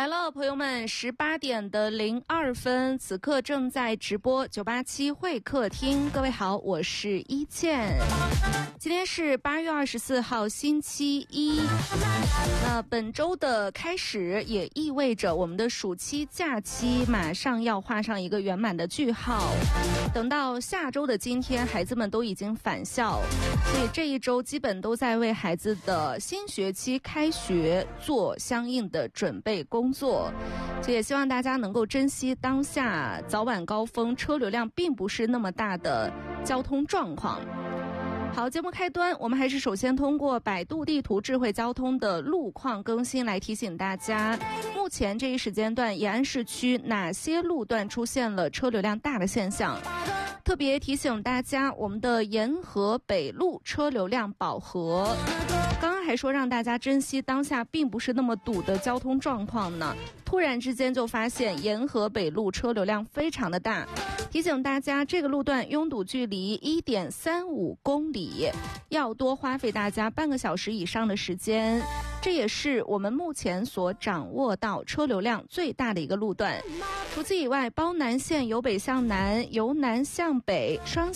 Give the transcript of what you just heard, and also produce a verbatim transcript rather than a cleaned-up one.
来了，朋友们，十八点的零二分，此刻正在直播九八七会客厅。各位好，我是一倩。今天是八月二十四号，星期一。那本周的开始也意味着我们的暑期假期马上要画上一个圆满的句号。等到下周的今天，孩子们都已经返校，所以这一周基本都在为孩子的新学期开学做相应的准备工作。所以也希望大家能够珍惜当下早晚高峰车流量并不是那么大的交通状况。好，节目开端，我们还是首先通过百度地图智慧交通的路况更新来提醒大家，目前这一时间段延安市区哪些路段出现了车流量大的现象。特别提醒大家，我们的沿河北路车流量饱和。刚刚还说让大家珍惜当下并不是那么堵的交通状况呢，突然之间就发现沿河北路车流量非常的大。提醒大家，这个路段拥堵距离 一点三五公里，要多花费大家半个小时以上的时间。这也是我们目前所掌握到车流量最大的一个路段。除此以外，包南线由北向南、由南向北双